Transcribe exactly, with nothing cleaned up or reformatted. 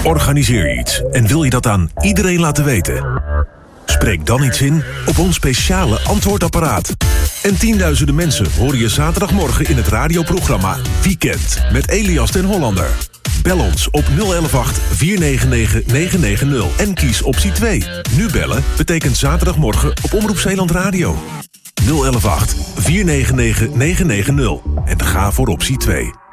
Organiseer je iets en wil je dat aan iedereen laten weten? Spreek dan iets in op ons speciale antwoordapparaat. En tienduizenden mensen horen je zaterdagmorgen in het radioprogramma Weekend met Elias ten Hollander. Bel ons op nul een een acht, vier negen negen, negen negen nul en kies optie twee. Nu bellen betekent zaterdagmorgen op Omroep Zeeland Radio. nul een een acht, vier negen negen, negen negen nul en ga voor optie twee.